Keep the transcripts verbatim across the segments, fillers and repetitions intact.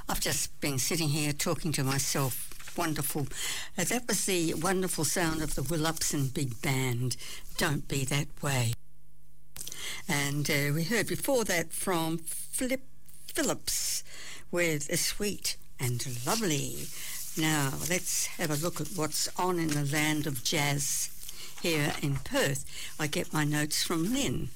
I've just been sitting here talking to myself. Wonderful. Uh, that was the wonderful sound of the Willupson Big Band, Don't Be That Way. And uh, we heard before that from Philip Phillips with A Sweet and Lovely. Now, let's have a look at what's on in the land of jazz here in Perth. I get my notes from Lynn.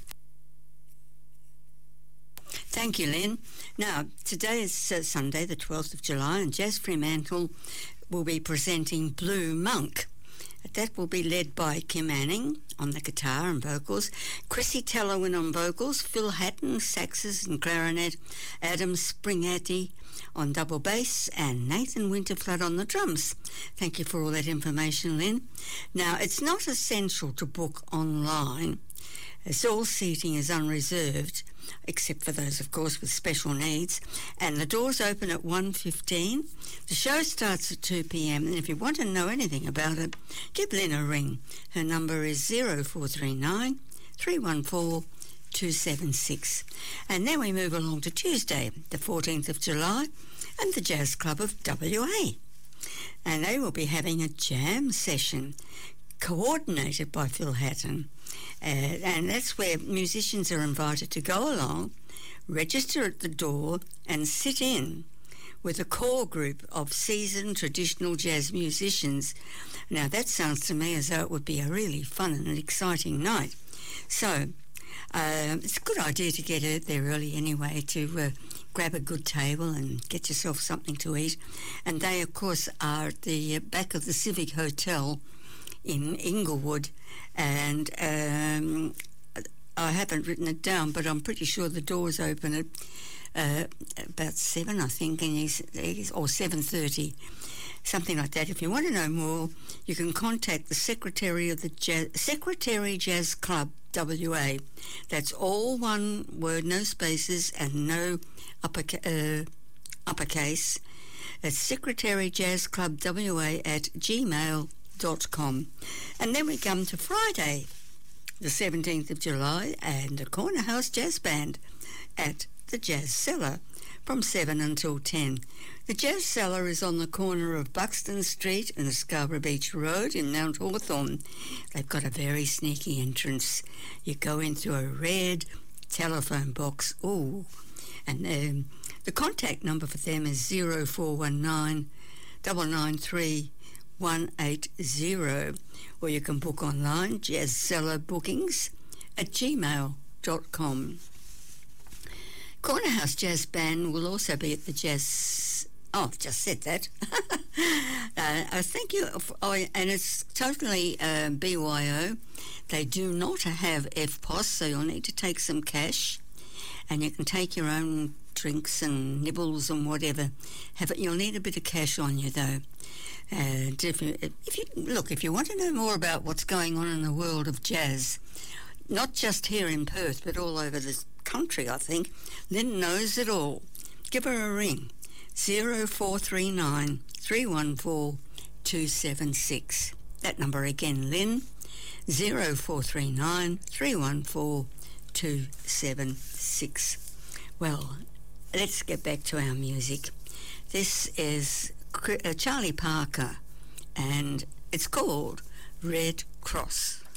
Thank you, Lynn. Now, today is uh, Sunday, the twelfth of July, and Jazz Fremantle will be presenting Blue Monk. That will be led by Kim Anning on the guitar and vocals, Chrissy Tallowin on vocals, Phil Hatton, saxes and clarinet, Adam Springatti on double bass, and Nathan Winterflood on the drums. Thank you for all that information, Lynn. Now, it's not essential to book online, as all seating is unreserved, except for those, of course, with special needs, and the doors open at one fifteen. The show starts at two p.m, and if you want to know anything about it, give Lynn a ring. Her number is zero four three nine, three one four, two seven six. And then we move along to Tuesday, the fourteenth of July, and the Jazz Club of W A. And they will be having a jam session coordinated by Phil Hatton. Uh, and that's where musicians are invited to go along, register at the door, and sit in with a core group of seasoned traditional jazz musicians. Now, that sounds to me as though it would be a really fun and an exciting night. So, uh, it's a good idea to get out there early anyway, to uh, grab a good table and get yourself something to eat. And they, of course, are at the back of the Civic Hotel in Inglewood, and um, I haven't written it down, but I'm pretty sure the doors open at uh, about seven, I think, and he's, he's, or seven thirty, something like that. If you want to know more, you can contact the Secretary of the Jazz, Secretary Jazz Club W A. That's all one word, no spaces and no upper, uh, uppercase. It's Secretary Jazz Club W A at gmail dot com. And then we come to Friday, the seventeenth of July, and the Corner House Jazz Band at the Jazz Cellar from seven until ten. The Jazz Cellar is on the corner of Buxton Street and the Scarborough Beach Road in Mount Hawthorn. They've got a very sneaky entrance. You go in through a red telephone box. Ooh. And um, the contact number for them is zero four one nine, nine nine three, one eight zero, or you can book online, Jazz Cellar Bookings at gmail dot com. Corner House Jazz Band will also be at the Jazz... Oh, I've just said that. uh, uh, thank you. For, oh, and it's totally uh, B Y O. They do not have F P O S, so you'll need to take some cash, and you can take your own drinks and nibbles and whatever. Have it. You'll need a bit of cash on you, though. And if you, if you look, if you want to know more about what's going on in the world of jazz, not just here in Perth, but all over the country, I think, Lynn knows it all. Give her a ring, zero four three nine, three one four, two seven six. That number again, Lynn, zero four three nine, three one four, two seven six. Well, let's get back to our music. This is Charlie Parker, and it's called Red Cross.